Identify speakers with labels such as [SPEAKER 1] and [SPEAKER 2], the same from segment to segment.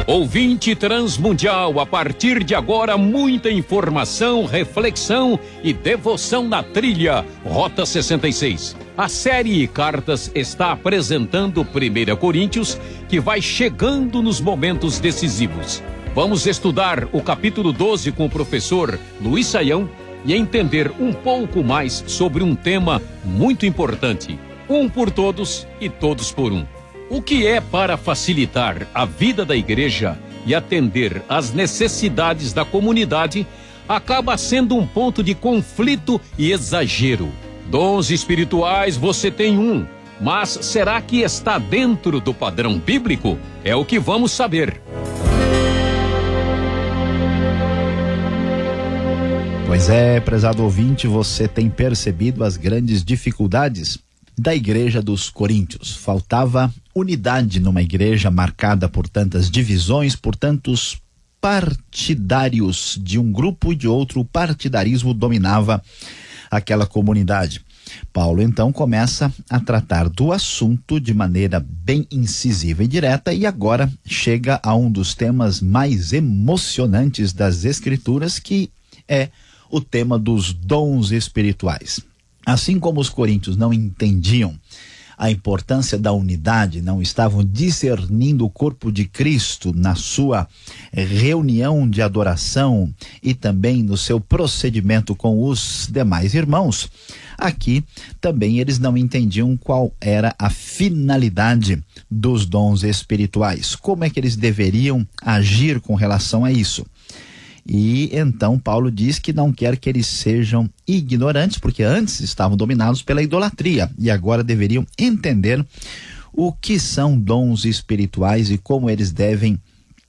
[SPEAKER 1] Ouvinte Transmundial, a partir de agora, muita informação, reflexão e devoção na trilha Rota 66. A série Cartas está apresentando 1 Coríntios, que vai chegando nos momentos decisivos. Vamos estudar o capítulo 12 com o professor Luiz Saião e entender um pouco mais sobre um tema muito importante: um por todos e todos por um. O que é para facilitar a vida da igreja e atender às necessidades da comunidade acaba sendo um ponto de conflito e exagero. Dons espirituais você tem um, mas será que está dentro do padrão bíblico? É o que vamos saber.
[SPEAKER 2] Pois é, prezado ouvinte, você tem percebido as grandes dificuldades da igreja dos Coríntios. Faltava unidade numa igreja marcada por tantas divisões, por tantos partidários de um grupo e de outro. O partidarismo dominava aquela comunidade. Paulo então começa a tratar do assunto de maneira bem incisiva e direta, e agora chega a um dos temas mais emocionantes das Escrituras, que é o tema dos dons espirituais. Assim como os coríntios não entendiam a importância da unidade, não estavam discernindo o corpo de Cristo na sua reunião de adoração e também no seu procedimento com os demais irmãos, aqui também eles não entendiam qual era a finalidade dos dons espirituais, como é que eles deveriam agir com relação a isso. E então Paulo diz que não quer que eles sejam ignorantes, porque antes estavam dominados pela idolatria e agora deveriam entender o que são dons espirituais e como eles devem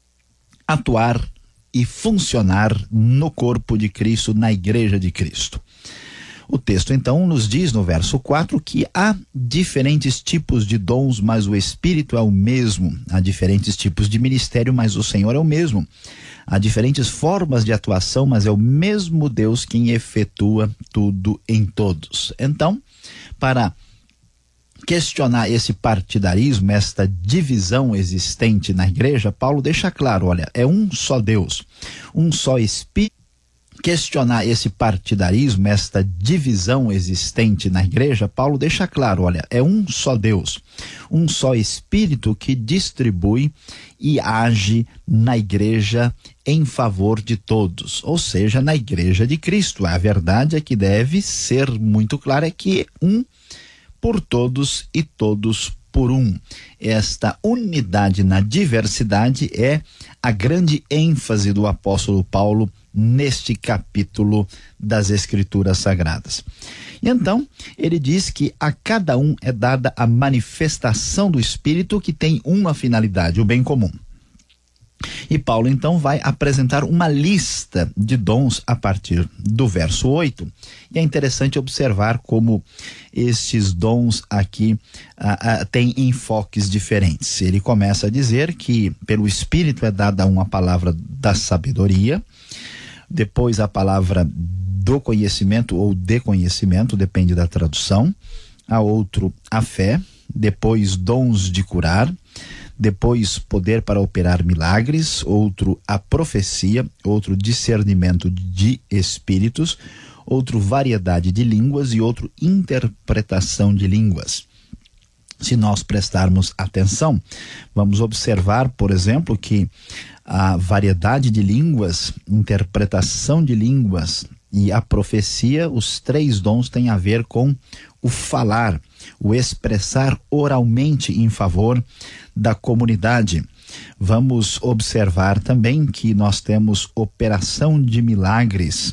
[SPEAKER 2] atuar e funcionar no corpo de Cristo, na igreja de Cristo. O texto então nos diz no verso 4 que há diferentes tipos de dons, mas o Espírito é o mesmo. Há diferentes tipos de ministério, mas o Senhor é o mesmo. Há diferentes formas de atuação, mas é o mesmo Deus quem efetua tudo em todos. Então, para questionar esse partidarismo, esta divisão existente na igreja, Paulo deixa claro, olha, é um só Deus, um só Espírito. Questionar esse partidarismo, esta divisão existente na igreja, Paulo deixa claro, olha, é um só Deus, um só Espírito que distribui e age na igreja em favor de todos, ou seja, na igreja de Cristo. A verdade é que deve ser muito clara, é que um por todos e todos por um. Esta unidade na diversidade é a grande ênfase do apóstolo Paulo neste capítulo das Escrituras Sagradas. E então, ele diz que a cada um é dada a manifestação do Espírito, que tem uma finalidade, o bem comum. E Paulo então vai apresentar uma lista de dons a partir do verso 8. E é interessante observar como esses dons aqui têm enfoques diferentes. Ele começa a dizer que pelo Espírito é dada uma palavra da sabedoria, depois a palavra do conhecimento ou de conhecimento, depende da tradução, a outro a fé, depois dons de curar, depois poder para operar milagres, outro a profecia, outro discernimento de espíritos, outro variedade de línguas e outro interpretação de línguas. Se nós prestarmos atenção, vamos observar, por exemplo, que a variedade de línguas, interpretação de línguas e a profecia, os três dons têm a ver com o falar, o expressar oralmente em favor da comunidade. Vamos observar também que nós temos operação de milagres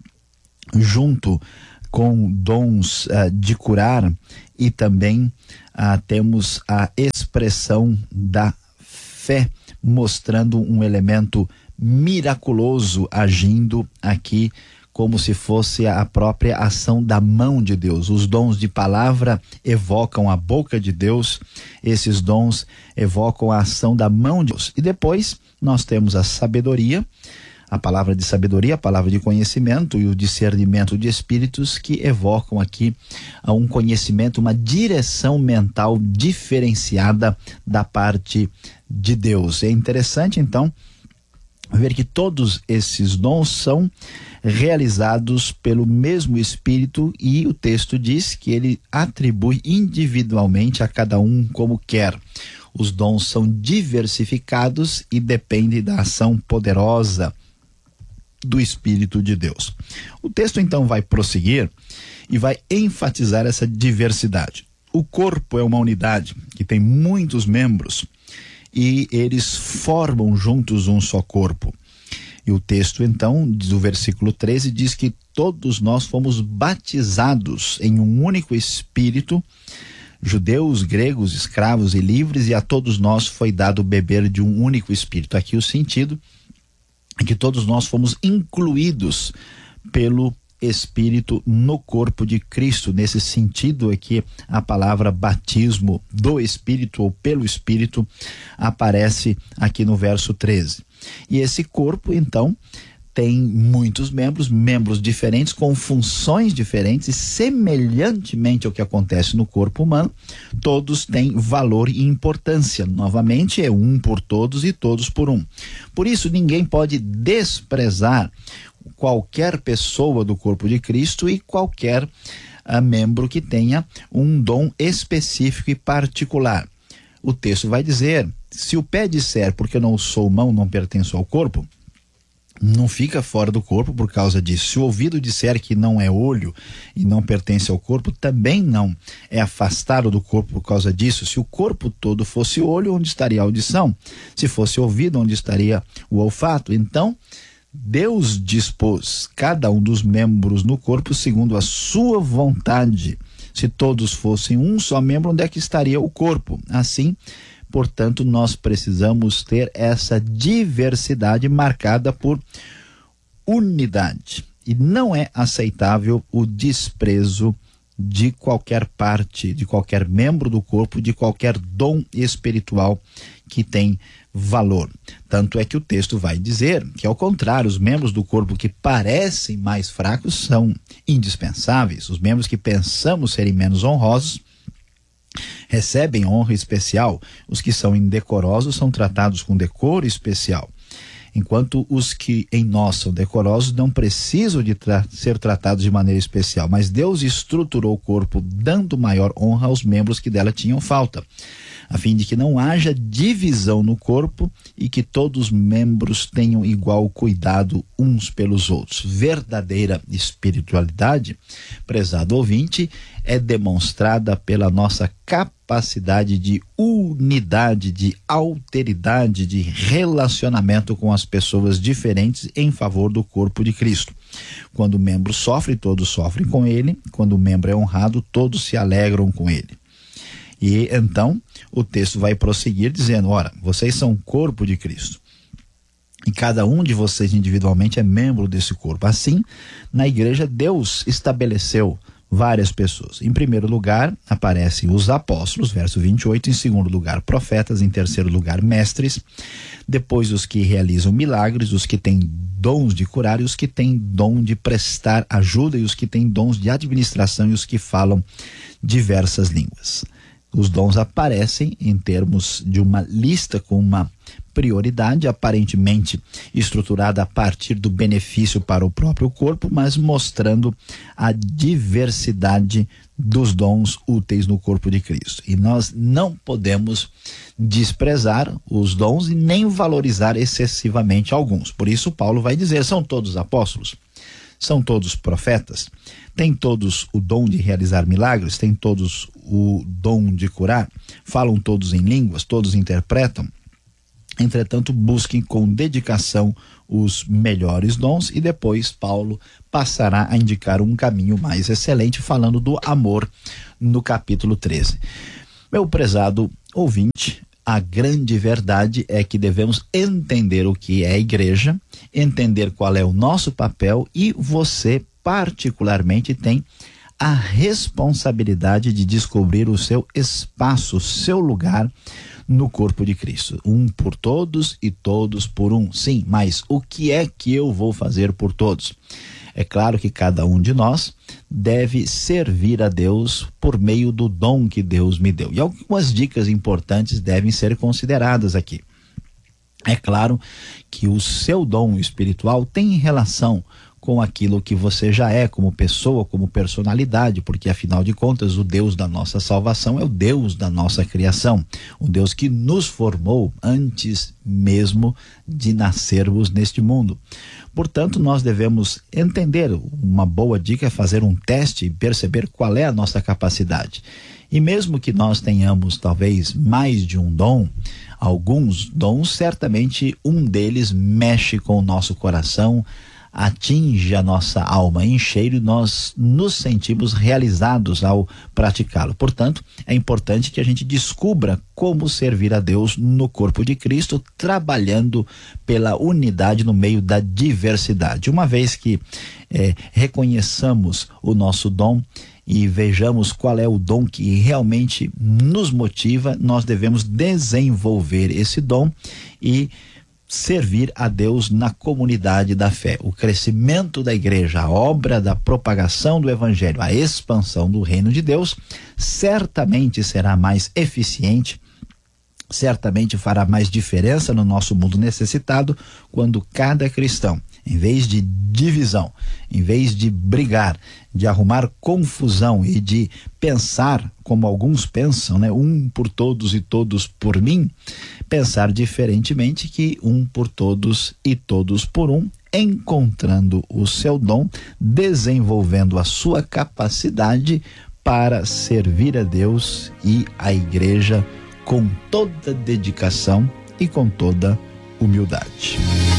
[SPEAKER 2] junto com dons de curar, e também temos a expressão da fé, mostrando um elemento miraculoso agindo aqui, como se fosse a própria ação da mão de Deus. Os dons de palavra evocam a boca de Deus, esses dons evocam a ação da mão de Deus. E depois nós temos a sabedoria, a palavra de sabedoria, a palavra de conhecimento e o discernimento de espíritos, que evocam aqui um conhecimento, uma direção mental diferenciada da parte de Deus. É interessante, então, ver que todos esses dons são realizados pelo mesmo Espírito, e o texto diz que ele atribui individualmente a cada um como quer. Os dons são diversificados e dependem da ação poderosa do Espírito de Deus. O texto então vai prosseguir e vai enfatizar essa diversidade. O corpo é uma unidade que tem muitos membros e eles formam juntos um só corpo. E o texto então, do versículo 13, diz que todos nós fomos batizados em um único Espírito, judeus, gregos, escravos e livres, e a todos nós foi dado beber de um único Espírito. Aqui o sentido é que todos nós fomos incluídos pelo Espírito no corpo de Cristo. Nesse sentido é que a palavra batismo do Espírito ou pelo Espírito aparece aqui no verso 13. E esse corpo, então, tem muitos membros diferentes, com funções diferentes, e semelhantemente ao que acontece no corpo humano, todos têm valor e importância. Novamente, é um por todos e todos por um. Por isso, ninguém pode desprezar qualquer pessoa do corpo de Cristo e qualquer membro que tenha um dom específico e particular. O texto vai dizer: se o pé disser, porque eu não sou mão, não pertenço ao corpo, não fica fora do corpo por causa disso. Se o ouvido disser que não é olho e não pertence ao corpo, também não é afastado do corpo por causa disso. Se o corpo todo fosse olho, onde estaria a audição? Se fosse ouvido, onde estaria o olfato? Então, Deus dispôs cada um dos membros no corpo segundo a sua vontade. Se todos fossem um só membro, onde é que estaria o corpo? Assim, portanto, nós precisamos ter essa diversidade marcada por unidade. E não é aceitável o desprezo de qualquer parte, de qualquer membro do corpo, de qualquer dom espiritual que tem valor. Tanto é que o texto vai dizer que, ao contrário, os membros do corpo que parecem mais fracos são indispensáveis. Os membros que pensamos serem menos honrosos recebem honra especial. Os que são indecorosos são tratados com decoro especial. Enquanto os que em nós são decorosos não precisam de ser tratados de maneira especial. Mas Deus estruturou o corpo dando maior honra aos membros que dela tinham falta, a fim de que não haja divisão no corpo e que todos os membros tenham igual cuidado uns pelos outros. Verdadeira espiritualidade, prezado ouvinte, é demonstrada pela nossa capacidade de unidade, de alteridade, de relacionamento com as pessoas diferentes em favor do corpo de Cristo. Quando o membro sofre, todos sofrem com ele. Quando o membro é honrado, todos se alegram com ele. E então o texto vai prosseguir dizendo: ora, vocês são o corpo de Cristo e cada um de vocês individualmente é membro desse corpo. Assim, na igreja, Deus estabeleceu várias pessoas. Em primeiro lugar, aparecem os apóstolos, verso 28. Em segundo lugar, profetas. Em terceiro lugar, mestres. Depois, os que realizam milagres, os que têm dons de curar, e os que têm dom de prestar ajuda, e os que têm dons de administração, e os que falam diversas línguas. Os dons aparecem em termos de uma lista com uma prioridade, aparentemente estruturada a partir do benefício para o próprio corpo, mas mostrando a diversidade dos dons úteis no corpo de Cristo. E nós não podemos desprezar os dons e nem valorizar excessivamente alguns. Por isso Paulo vai dizer: são todos apóstolos? São todos profetas? Têm todos o dom de realizar milagres? Têm todos o dom de curar? Falam todos em línguas? Todos interpretam? Entretanto, busquem com dedicação os melhores dons, e depois Paulo passará a indicar um caminho mais excelente, falando do amor no capítulo 13. Meu prezado ouvinte, a grande verdade é que devemos entender o que é a igreja, entender qual é o nosso papel, e você particularmente tem a responsabilidade de descobrir o seu espaço, o seu lugar no corpo de Cristo. Um por todos e todos por um. Sim, mas o que é que eu vou fazer por todos? É claro que cada um de nós deve servir a Deus por meio do dom que Deus me deu. E algumas dicas importantes devem ser consideradas aqui. É claro que o seu dom espiritual tem relação com aquilo que você já é como pessoa, como personalidade, porque afinal de contas o Deus da nossa salvação é o Deus da nossa criação, o Deus que nos formou antes mesmo de nascermos neste mundo. Portanto, nós devemos entender, uma boa dica é fazer um teste e perceber qual é a nossa capacidade. E mesmo que nós tenhamos talvez mais de um dom, alguns dons, certamente um deles mexe com o nosso coração, atinge a nossa alma em cheio e nós nos sentimos realizados ao praticá-lo. Portanto, é importante que a gente descubra como servir a Deus no corpo de Cristo, trabalhando pela unidade no meio da diversidade. Uma vez que reconheçamos o nosso dom e vejamos qual é o dom que realmente nos motiva, nós devemos desenvolver esse dom e servir a Deus na comunidade da fé. O crescimento da igreja, a obra da propagação do evangelho, a expansão do reino de Deus, certamente será mais eficiente, certamente fará mais diferença no nosso mundo necessitado, quando cada cristão, em vez de divisão, em vez de brigar, de arrumar confusão e de pensar como alguns pensam, né? Um por todos e todos por mim, pensar diferentemente, que um por todos e todos por um, encontrando o seu dom, desenvolvendo a sua capacidade para servir a Deus e a igreja com toda dedicação e com toda humildade.